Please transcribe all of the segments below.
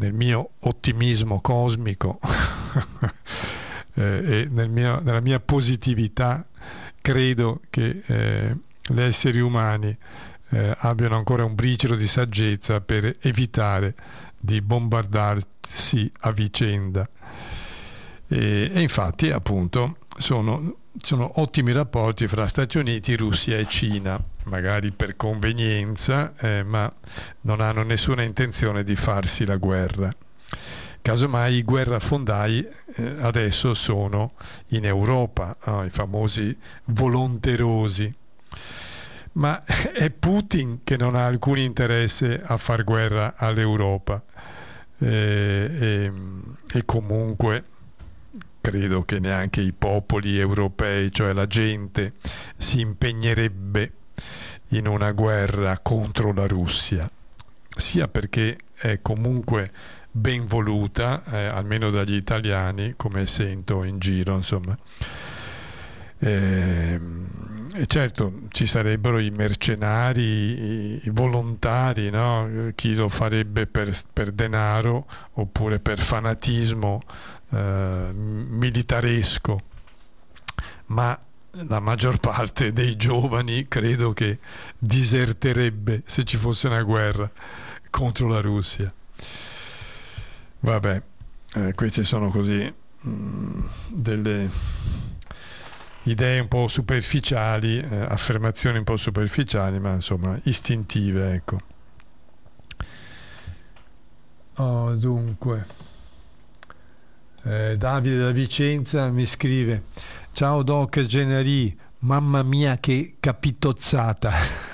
nel mio ottimismo cosmico e nella mia positività, credo che gli esseri umani abbiano ancora un briciolo di saggezza per evitare di bombardarsi a vicenda. E infatti, appunto, sono ottimi rapporti fra Stati Uniti, Russia e Cina, magari per convenienza, ma non hanno nessuna intenzione di farsi la guerra. Casomai i guerrafondai adesso sono in Europa, i famosi volonterosi. Ma è Putin che non ha alcun interesse a far guerra all'Europa, e comunque credo che neanche i popoli europei, cioè la gente, si impegnerebbe in una guerra contro la Russia, sia perché è comunque ben voluta, almeno dagli italiani, come sento in giro, insomma. E certo, ci sarebbero i mercenari, i volontari, no? Chi lo farebbe per denaro oppure per fanatismo militaresco, ma la maggior parte dei giovani credo che diserterebbe se ci fosse una guerra contro la Russia. Vabbè, queste sono così delle idee un po' superficiali, affermazioni un po' superficiali, ma insomma istintive, ecco. Dunque, Davide da Vicenza mi scrive: ciao Doc Generi, mamma mia che capitozzata.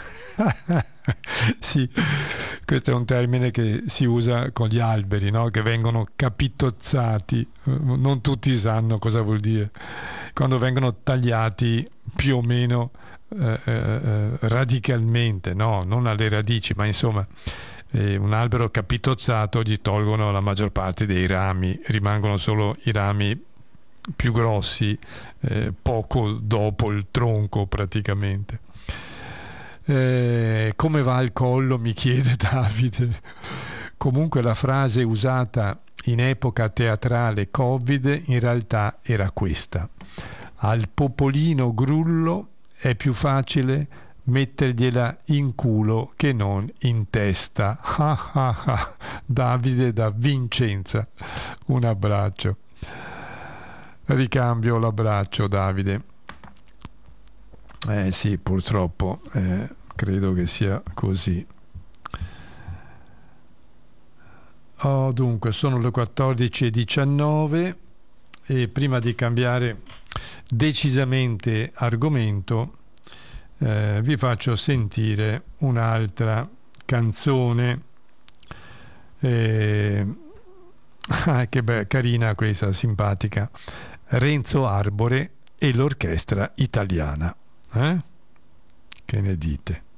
Sì, questo è un termine che si usa con gli alberi, no? Che vengono capitozzati. Non tutti sanno cosa vuol dire. Quando vengono tagliati più o meno radicalmente, no? Non alle radici, ma insomma, un albero capitozzato gli tolgono la maggior parte dei rami, rimangono solo i rami più grossi poco dopo il tronco praticamente. Come va il collo, mi chiede Davide. Comunque la frase usata in epoca teatrale Covid in realtà era questa: al popolino grullo è più facile mettergliela in culo che non in testa. Davide da Vicenza, un abbraccio. Ricambio l'abbraccio, Davide. Sì, purtroppo credo che sia così. Dunque, sono le 14:19 e prima di cambiare decisamente argomento vi faccio sentire un'altra canzone. Che carina questa, simpatica. Renzo Arbore e l'orchestra italiana. Che ne dite?